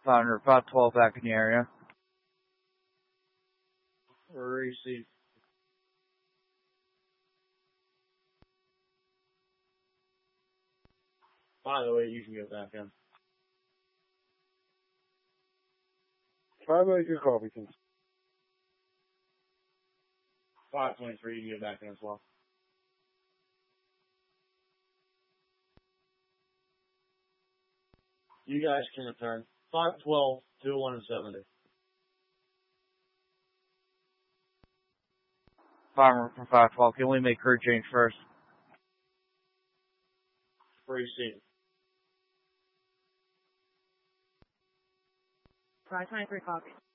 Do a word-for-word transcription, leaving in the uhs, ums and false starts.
Founder five twelve back in the area. Receive. By the way, you can get back in. five oh two copy, please. five twenty-three, you can get back in as well. You guys can return. five twelve, two oh one and seventy. Farmer from five twelve, can we make crew change first? Receive. five twenty-three copy.